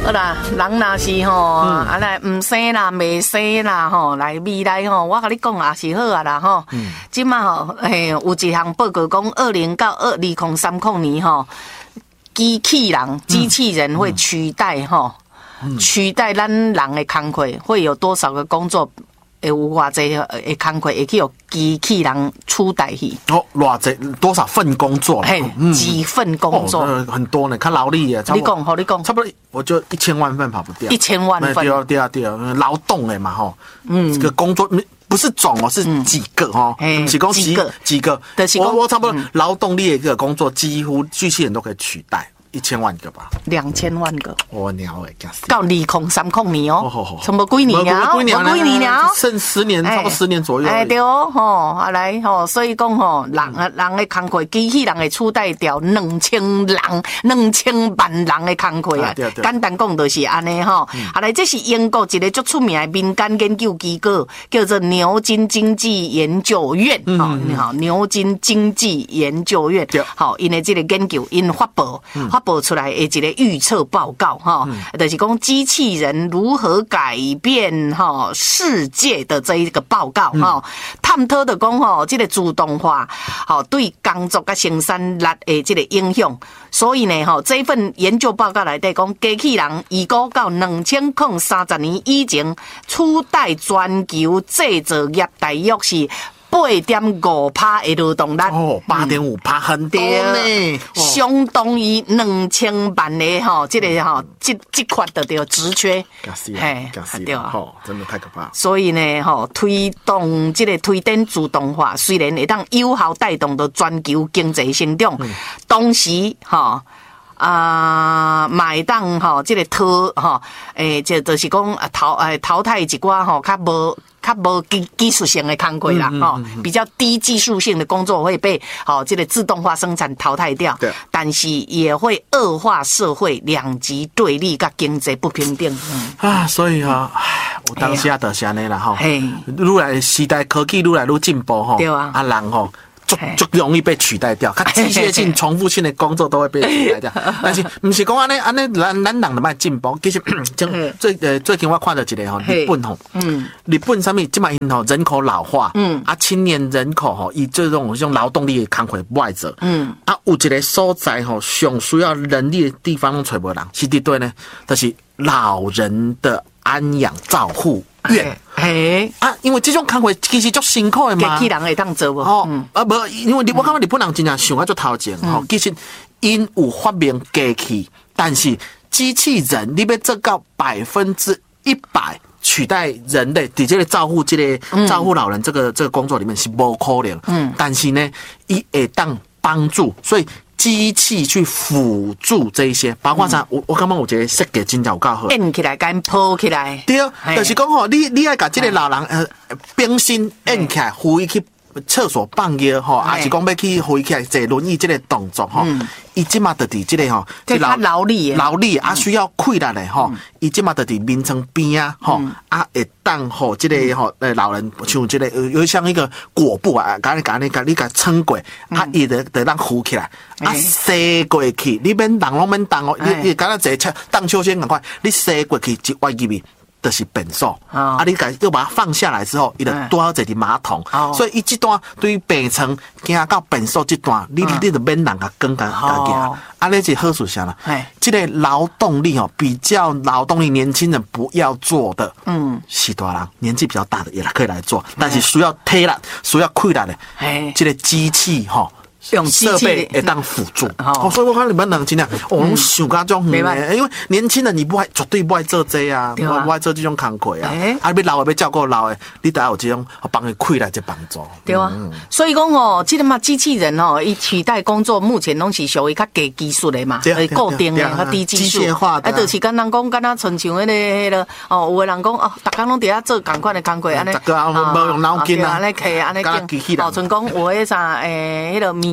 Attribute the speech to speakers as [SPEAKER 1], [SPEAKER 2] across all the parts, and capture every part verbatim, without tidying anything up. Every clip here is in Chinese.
[SPEAKER 1] 好啦，人若是吼，啊来唔生啦，未生啦吼，来未来吼，我甲你讲也是好啊啦吼。即马吼，诶，有一项报告讲，二零到二二零三零年吼，机器人、机器人会取代吼，取代咱人的工课，会有多少个工作？会有偌济诶工课会去由机器人取代去？
[SPEAKER 2] 哦，偌济多少份工作？
[SPEAKER 1] 嘿，几份工作？
[SPEAKER 2] 哦、很多呢，看劳力啊。
[SPEAKER 1] 你讲，好，你讲，
[SPEAKER 2] 差不多，我就一千万份跑不掉。
[SPEAKER 1] 一千万份。
[SPEAKER 2] 对啊，对啊，对啊，劳动诶嘛吼，嗯，这个工作不是总哦，是几个哦，
[SPEAKER 1] 嗯，
[SPEAKER 2] 几几个几个，我我差不多劳动力的一个工作，几乎机器人都可以取代。一千万个吧，
[SPEAKER 1] 两千万个，
[SPEAKER 2] 我鸟诶，
[SPEAKER 1] 到二零三零年哦，差不多几年了，
[SPEAKER 2] 几年
[SPEAKER 1] 几年了，
[SPEAKER 2] 剩十年，差不多十年左右。
[SPEAKER 1] 哎，对哦，吼，啊来吼，所以讲吼，人啊人的工课，机器人会取代掉两千人、两千万人的工课啊。简单讲就是安尼吼。啊来，这是英国一个足出名的民间研究机构，叫做牛津经济研究院。哦，好，牛津经济研究院，好，因为这个研究因发布发。报出来的一个预测报告哈，就是讲机器人如何改变哈世界的这一个报告哈，探讨的讲哈，这个自动化好对工作跟生产力的这个影响，所以呢哈这一份研究报告来底讲，机器人预估到两千零三十年以前，取代全球制造业大约是。八点五趴的劳动力
[SPEAKER 2] 哦，八点五趴很多呢，
[SPEAKER 1] 相当于两千万的哈，这个哈，这这块的叫职缺，
[SPEAKER 2] 嘿，对啊，哦，真的太可怕。
[SPEAKER 1] 所以呢，哈，推动这个推展自动化，虽然会当有效带动到全球经济成长，同时哈。啊，买当吼，这个淘吼，诶，就就是讲淘诶淘汰一寡吼，较无较无技技术性的工作啦，吼、嗯，比较低技术性的工作会被吼这个自动化生产淘汰掉，对，但是也会恶化社会两极对立甲经济不平等。嗯、
[SPEAKER 2] 啊，所以哈、哦，有当下就是安尼啦吼，愈来时代科技愈来愈进步吼，对啊，啊人吼。就就容易被取代掉，它机械性、重复性的工作都会被取代掉。但是不是讲安尼安尼，咱咱人就卖进步。其实最呃最近我看到一个吼，日本吼，嗯，日本上面即卖因吼人口老化，嗯，啊青年人口吼以这种这种劳动力的工课不爱做，嗯，啊有一个所在吼上需要人力的地方拢找无人，是伫对呢，就是老人的安养照护院。嘿啊，因为这种工课其实足辛苦的嘛，
[SPEAKER 1] 机器人会当做无？
[SPEAKER 2] 哦，嗯、啊无，因为我感觉日本人真正想啊足头前吼，其实因有发明机器，但是机器人你要做到百分之一百取代人类，伫这个照顾这个、嗯、照顾老人这个这个工作里面是无可能。嗯，但是呢，伊会当帮助，所以。机器去辅助这一些，包括啥、嗯？我我感觉我觉得设计真正有够好，
[SPEAKER 1] 按起来跟抱起来。
[SPEAKER 2] 对，就是讲吼，你你爱甲这个老人呃冰心按起来，扶去厕所放药吼，还是讲要去扶起来坐轮椅这个动作吼，伊即马就伫这个吼，
[SPEAKER 1] 这较劳力
[SPEAKER 2] 劳力啊需要溃烂的吼，伊即马就伫眠床边啊吼，啊会当吼这个吼呃老人像这个有像一个裹布啊，甲你甲你甲你甲撑过，啊伊就就让扶起来。啊，塞过去，你免动拢免动哦，你你敢若坐车荡秋千赶快，你塞过去一歪入去，就是便所。啊，你甲又把它放下来之后，伊就多坐伫马桶。所以伊这段对于病床行到便所这段，你你就免人甲跟甲甲行。啊，那是好处啥啦？这个劳动力哦，比较劳动力年轻人不要做的，嗯，是大人年纪比较大的也可以来做，但是需要体力、需要溃烂的，这个机器哈。用设备会当辅助，哦，所以我看你们人真的，我拢想甲种远的，因为年轻人你不爱绝对不爱做这啊，不爱做这种工课啊，啊，要老的要照顾老的，你得要有这种帮伊开来这帮助。
[SPEAKER 1] 对啊，所以讲哦，这个嘛机器人哦，伊取代工作目前拢是属于较低技术的嘛，固定的较低技术，机械化的，啊，就是敢人讲敢若亲像迄个迄个哦，有的人讲哦，逐工拢伫遐做同款的工课，安尼，
[SPEAKER 2] 逐个无用脑筋啊，
[SPEAKER 1] 安尼客安尼经，哦，像讲有迄啥诶，迄个米。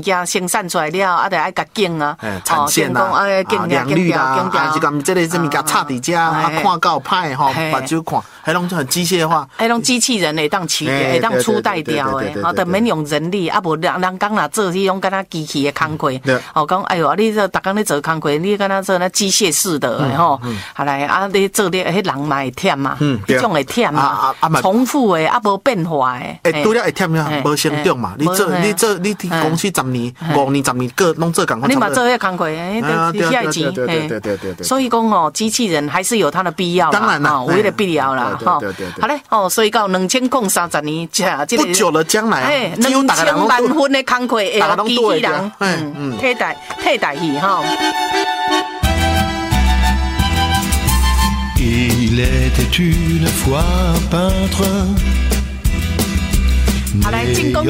[SPEAKER 1] 件生产出来了，啊，得爱甲经啊，
[SPEAKER 2] 产线啊，啊，良率啊，啊，就咁这个这物件插伫遮，啊，看够歹吼，目睭看，迄种就很机械化，
[SPEAKER 1] 迄种机器人会当取，会当取代掉诶，哦，就免用人力，啊，无人人讲若做迄种敢若机器诶工课，哦，讲哎哟，你这逐工咧做工课，你敢若做那机械式的诶吼，后来啊，你做咧迄人嘛会忝嘛，迄种会忝嘛，重复诶，啊无变化诶，
[SPEAKER 2] 诶，拄了会忝呀，无成长嘛，你做你做你公司十年、五年、十年个拢做工课，
[SPEAKER 1] 你嘛做迄工课，诶，都遐钱，
[SPEAKER 2] 对对对对对，
[SPEAKER 1] 所以讲哦，机器人还是有它的必要，
[SPEAKER 2] 当然啦，
[SPEAKER 1] 有迄个必要啦，哈，好嘞，哦，所以到两千零三十年，这
[SPEAKER 2] 不久的将来，
[SPEAKER 1] 哎，两千万分的工课会有机器人，嗯，替代替代去哈。
[SPEAKER 3] Il était une fois peintre.
[SPEAKER 1] 好来，进攻